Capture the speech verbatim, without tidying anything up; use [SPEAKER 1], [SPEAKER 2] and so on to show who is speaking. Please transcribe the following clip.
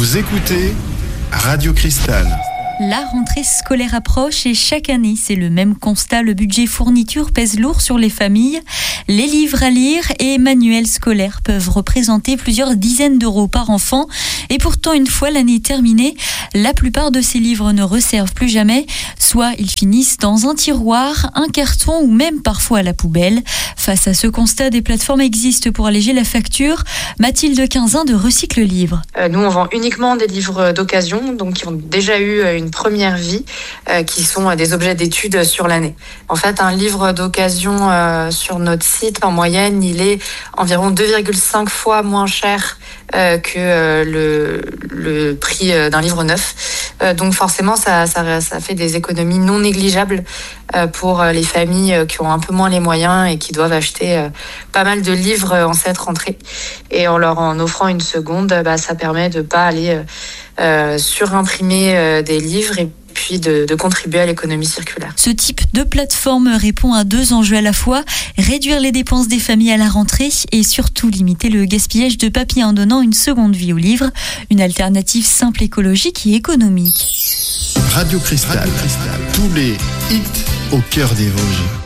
[SPEAKER 1] Vous écoutez Radio Cristal.
[SPEAKER 2] La rentrée scolaire approche et chaque année, c'est le même constat. Le budget fourniture pèse lourd sur les familles. Les livres à lire et manuels scolaires peuvent représenter plusieurs dizaines d'euros par enfant. Et pourtant, une fois l'année terminée, la plupart de ces livres ne resservent plus jamais. Soit ils finissent dans un tiroir, un carton ou même parfois à la poubelle. Face à ce constat, des plateformes existent pour alléger la facture. Mathilde Quinzin de Recycle Livre.
[SPEAKER 3] Euh, nous, on vend uniquement des livres d'occasion, donc qui ont déjà eu une première vie, euh, qui sont des objets d'étude sur l'année. En fait, un livre d'occasion euh, sur notre site, en moyenne, il est environ deux virgule cinq fois moins cher euh, que euh, le, le prix d'un livre neuf. Euh, donc forcément, ça, ça, ça fait des économies non négligeables euh, pour les familles qui ont un peu moins les moyens et qui doivent acheter euh, pas mal de livres en cette rentrée. Et en leur en offrant une seconde, bah, ça permet de pas aller euh, euh, surimprimer euh, des livres et puis de, de contribuer à l'économie circulaire.
[SPEAKER 2] Ce type de plateforme répond à deux enjeux à la fois, réduire les dépenses des familles à la rentrée et surtout limiter le gaspillage de papier en donnant une seconde vie aux livres, une alternative simple, écologique et économique.
[SPEAKER 1] Radio Cristal, tous les hits au cœur des Vosges.